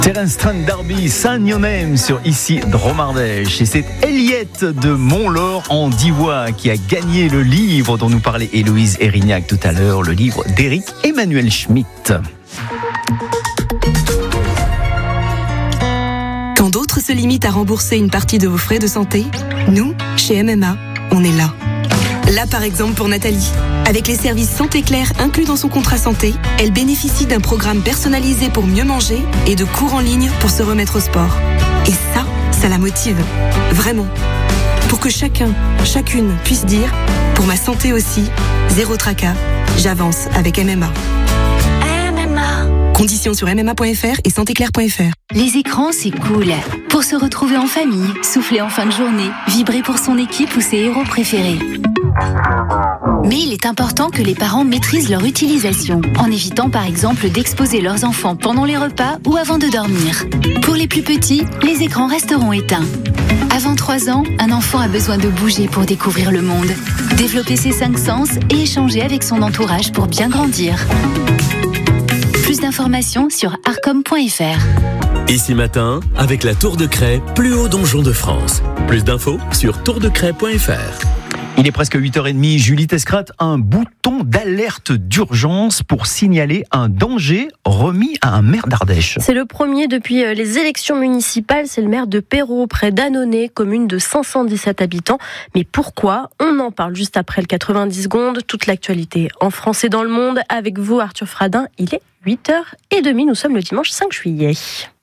Terence Trent D'Arby, Sign Your Name sur ici Dromardèche. Et c'est Eliette de Montlore en Divois qui a gagné le livre dont nous parlait Héloïse Erignac tout à l'heure, le livre d'Éric Emmanuel Schmitt. Quand d'autres se limitent à rembourser une partie de vos frais de santé, nous, chez MMA, on est là. Là, par exemple, pour Nathalie. Avec les services Santé Claire inclus dans son contrat santé, elle bénéficie d'un programme personnalisé pour mieux manger et de cours en ligne pour se remettre au sport. Et ça la motive. Vraiment. Pour que chacun, chacune puisse dire « Pour ma santé aussi, zéro tracas, j'avance avec MMA ». Conditions sur mma.fr et santéclaire.fr. Les écrans, c'est cool. Pour se retrouver en famille, souffler en fin de journée, vibrer pour son équipe ou ses héros préférés. Mais il est important que les parents maîtrisent leur utilisation, en évitant par exemple d'exposer leurs enfants pendant les repas ou avant de dormir. Pour les plus petits, les écrans resteront éteints. Avant 3 ans, un enfant a besoin de bouger pour découvrir le monde, développer ses 5 sens et échanger avec son entourage pour bien grandir. Plus d'informations sur arcom.fr. Ici matin, avec la Tour de Craie, plus haut donjon de France. Plus d'infos sur tourdecraie.fr. Il est presque 8h30, Julie Tescrat, un bouton d'alerte d'urgence pour signaler un danger remis à un maire d'Ardèche. C'est le premier depuis les élections municipales, c'est le maire de Perrault, près d'Annonay, commune de 517 habitants. Mais pourquoi ? On en parle juste après le 90 secondes, toute l'actualité en France et dans le monde. Avec vous, Arthur Fradin, il est 8h30, nous sommes le dimanche 5 juillet.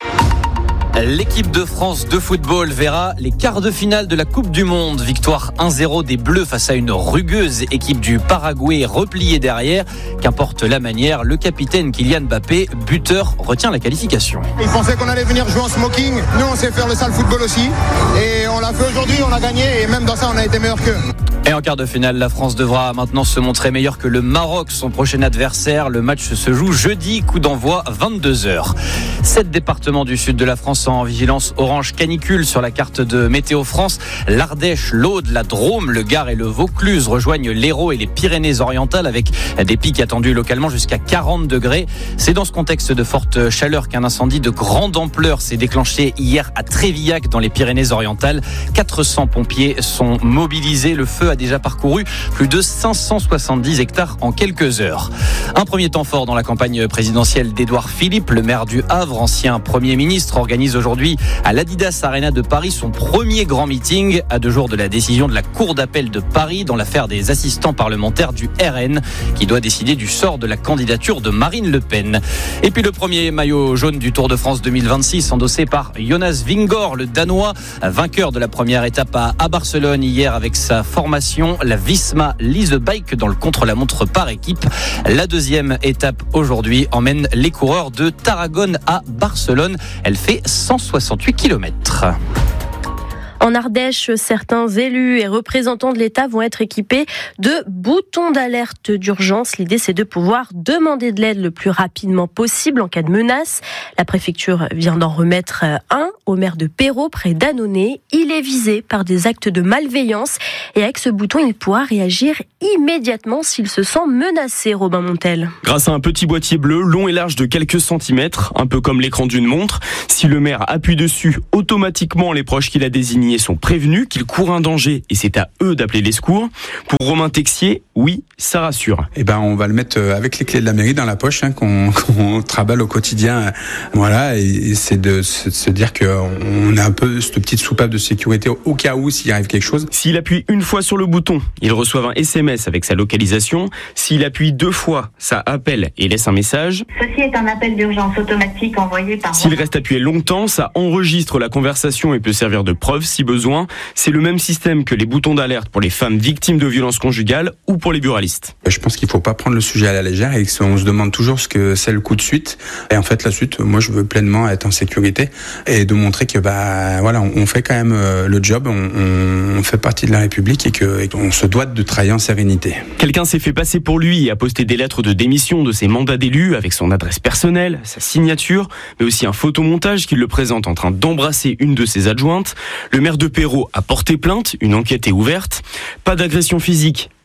L'équipe de France de football verra les quarts de finale de la Coupe du Monde. Victoire 1-0 des Bleus face à une rugueuse équipe du Paraguay repliée derrière. Qu'importe la manière, le capitaine Kylian Mbappé, buteur, retient la qualification. Ils pensaient qu'on allait venir jouer en smoking. Nous, on sait faire le sale football aussi. Et on l'a fait aujourd'hui, on a gagné. Et même dans ça, on a été meilleurs qu'eux. Et en quart de finale, la France devra maintenant se montrer meilleure que le Maroc, son prochain adversaire. Le match se joue jeudi, coup d'envoi 22h. 7 départements du sud de la France en vigilance orange canicule sur la carte de Météo France. L'Ardèche, l'Aude, la Drôme, le Gard et le Vaucluse rejoignent l'Hérault et les Pyrénées-Orientales avec des pics attendus localement jusqu'à 40 degrés. C'est dans ce contexte de forte chaleur qu'un incendie de grande ampleur s'est déclenché hier à Trévillac dans les Pyrénées-Orientales. 400 pompiers sont mobilisés. Le feu a déjà parcouru plus de 570 hectares en quelques heures. Un premier temps fort dans la campagne présidentielle d'Édouard Philippe, le maire du Havre, ancien Premier ministre, organise aujourd'hui à l'Adidas Arena de Paris son premier grand meeting à 2 jours de la décision de la Cour d'appel de Paris dans l'affaire des assistants parlementaires du RN qui doit décider du sort de la candidature de Marine Le Pen. Et puis le premier maillot jaune du Tour de France 2026 endossé par Jonas Vingegaard, le Danois, vainqueur de la première étape à Barcelone hier avec sa formation, la Visma Lease Bike dans le contre-la-montre par équipe. La deuxième étape aujourd'hui emmène les coureurs de Tarragone à Barcelone. Elle fait 168 km. En Ardèche, certains élus et représentants de l'État vont être équipés de boutons d'alerte d'urgence. L'idée, c'est de pouvoir demander de l'aide le plus rapidement possible en cas de menace. La préfecture vient d'en remettre un au maire de Perrault, près d'Annonay. Il est visé par des actes de malveillance et avec ce bouton, il pourra réagir immédiatement s'il se sent menacé, Robin Montel. Grâce à un petit boîtier bleu, long et large de quelques centimètres, un peu comme l'écran d'une montre, si le maire appuie dessus, automatiquement les proches qu'il a désignés sont prévenus qu'ils courent un danger et c'est à eux d'appeler les secours. Pour Romain Texier, oui, ça rassure. On va le mettre avec les clés de la mairie dans la poche, qu'on travaille au quotidien. Voilà, et c'est de se dire qu'on a un peu cette petite soupape de sécurité au cas où s'il arrive quelque chose. S'il appuie une fois sur le bouton, il reçoit un SMS avec sa localisation. S'il appuie 2 fois, ça appelle et laisse un message. Ceci est un appel d'urgence automatique envoyé par... S'il reste appuyé longtemps, ça enregistre la conversation et peut servir de preuve si besoin. C'est le même système que les boutons d'alerte pour les femmes victimes de violences conjugales ou pour les buralistes. Je pense qu'il ne faut pas prendre le sujet à la légère et qu'on se demande toujours ce que c'est le coup de suite. Et en fait, la suite, moi, je veux pleinement être en sécurité et de montrer que, on fait quand même le job, on fait partie de la République et qu'on se doit de travailler en sérénité. Quelqu'un s'est fait passer pour lui et a posté des lettres de démission de ses mandats d'élu avec son adresse personnelle, sa signature, mais aussi un photomontage qui le présente en train d'embrasser une de ses adjointes. Le maire de Perrault a porté plainte, une enquête est ouverte. Pas d'agression physique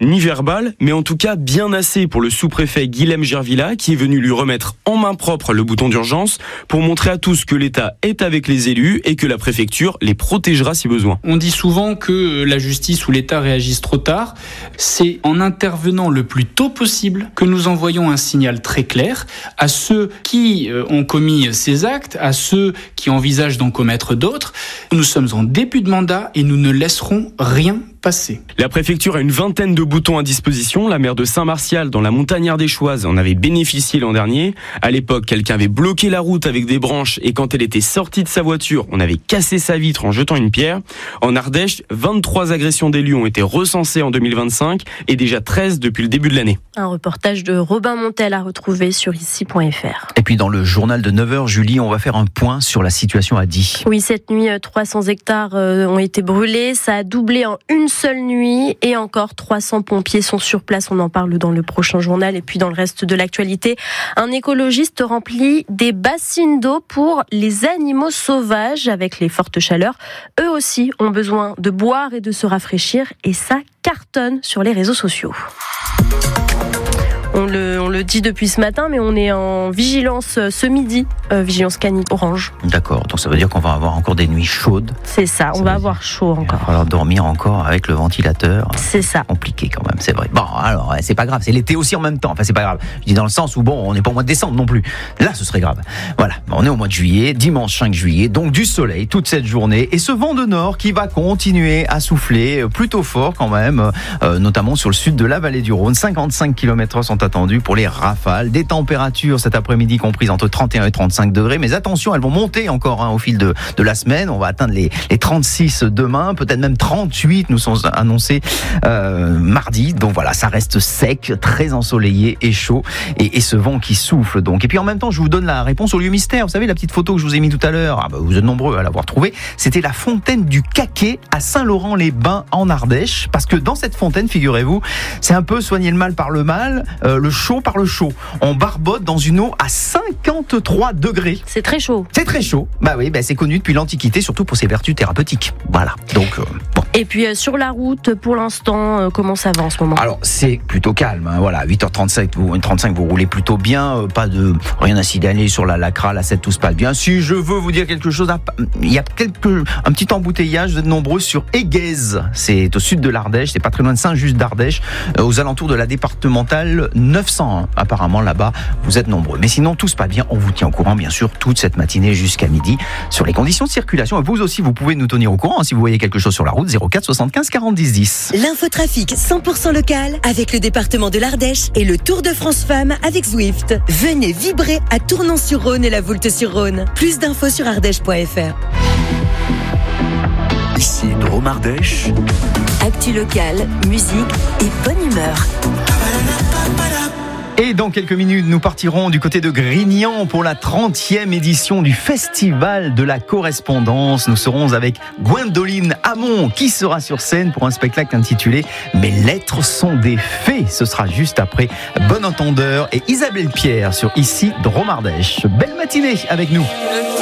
ni verbal, mais en tout cas bien assez pour le sous-préfet Guilhem Gervilla, qui est venu lui remettre en main propre le bouton d'urgence pour montrer à tous que l'État est avec les élus et que la préfecture les protégera si besoin. On dit souvent que la justice ou l'État réagissent trop tard. C'est en intervenant le plus tôt possible que nous envoyons un signal très clair à ceux qui ont commis ces actes, à ceux qui envisagent d'en commettre d'autres. Nous sommes en début de mandat et nous ne laisserons rien passer. La préfecture a une vingtaine de boutons à disposition. La maire de Saint-Martial, dans la montagnard des Choises, en avait bénéficié l'an dernier. À l'époque, quelqu'un avait bloqué la route avec des branches et quand elle était sortie de sa voiture, on avait cassé sa vitre en jetant une pierre. En Ardèche, 23 agressions d'élus ont été recensées en 2025 et déjà 13 depuis le début de l'année. Un reportage de Robin Montel à retrouver sur ici.fr. Et puis dans le journal de 9h, Julie, on va faire un point sur la situation à Die. Oui, cette nuit, 300 hectares ont été brûlés. Ça a doublé en une seule nuit et encore 300 pompiers sont sur place. On en parle dans le prochain journal. Et puis dans le reste de l'actualité, un écologiste remplit des bassines d'eau pour les animaux sauvages. Avec les fortes chaleurs, eux aussi ont besoin de boire et de se rafraîchir et ça cartonne sur les réseaux sociaux. On le dit depuis ce matin, mais on est en vigilance ce midi, vigilance canine orange. D'accord, donc ça veut dire qu'on va avoir encore des nuits chaudes. C'est ça, on va avoir chaud encore. Il va falloir dormir encore avec le ventilateur. C'est ça. Compliqué quand même, c'est vrai. Bon, alors, c'est pas grave, c'est l'été aussi en même temps. Enfin, c'est pas grave. Je dis dans le sens où, bon, on n'est pas au mois de décembre non plus. Là, ce serait grave. Voilà, on est au mois de juillet, dimanche 5 juillet, donc du soleil toute cette journée. Et ce vent de nord qui va continuer à souffler plutôt fort quand même, notamment sur le sud de la vallée du Rhône. 55 km/h sont attendus pour les rafales. Des températures cet après-midi comprises entre 31 et 35 degrés. Mais attention, elles vont monter encore au fil de la semaine. On va atteindre les 36 demain, peut-être même 38 nous sont annoncés mardi. Donc voilà, ça reste sec, très ensoleillé et chaud. Et ce vent qui souffle donc. Et puis en même temps, je vous donne la réponse au lieu mystère. Vous savez, la petite photo que je vous ai mis tout à l'heure, vous êtes nombreux à l'avoir trouvée. C'était la fontaine du Caquet à Saint-Laurent-les-Bains en Ardèche. Parce que dans cette fontaine, figurez-vous, c'est un peu soigner le mal par le mal, le chaud par le chaud. On barbote dans une eau à 53 degrés. C'est très chaud. C'est très chaud. Bah oui, c'est connu depuis l'Antiquité, surtout pour ses vertus thérapeutiques. Voilà. Donc, bon. Et puis sur la route, pour l'instant, comment ça va en ce moment ? Alors, c'est plutôt calme. Voilà, 8h35, vous roulez plutôt bien. Pas de rien à signaler sur la Lacra, la 7, tout se passe bien. Si je veux vous dire quelque chose, il y a un petit embouteillage. Vous êtes nombreux sur Éguez. C'est au sud de l'Ardèche. C'est pas très loin de Saint-Just d'Ardèche, aux alentours de la départementale 901. Apparemment, là-bas, vous êtes nombreux. Mais sinon, tout se passe bien. On vous tient au courant, bien sûr, toute cette matinée jusqu'à midi sur les conditions de circulation. Et vous aussi, vous pouvez nous tenir au courant si vous voyez quelque chose sur la route. 04 75 40 10 10. L'infotrafic 100% local avec le département de l'Ardèche et le Tour de France Femmes avec Zwift. Venez vibrer à Tournon-sur-Rhône et la Voulte-sur-Rhône. Plus d'infos sur ardèche.fr. Ici Drôme Ardèche. Actu locale, musique et bonne humeur. Et dans quelques minutes, nous partirons du côté de Grignan pour la 30e édition du Festival de la Correspondance. Nous serons avec Gwendoline Hamon qui sera sur scène pour un spectacle intitulé « Mes lettres sont des fées ». Ce sera juste après Bon Entendeur et Isabelle Pierre sur Ici Drôme Ardèche. Belle matinée avec nous.